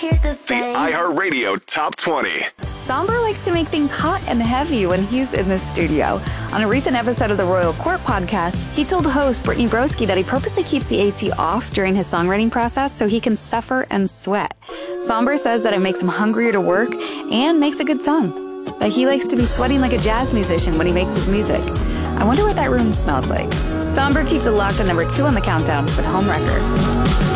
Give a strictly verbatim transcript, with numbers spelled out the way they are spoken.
hear the The same. iHeartRadio Top twenty. Somber likes to make things hot and heavy when he's in the studio. On a recent episode of the Royal Court podcast, he told host Brittany Broski that he purposely keeps the A C off during his songwriting process so he can suffer and sweat. Somber says that it makes him hungrier to work and makes a good song. That he likes to be sweating like a jazz musician when he makes his music. I wonder what that room smells like. Somber keeps it locked on number two on the countdown with Home Wrecker.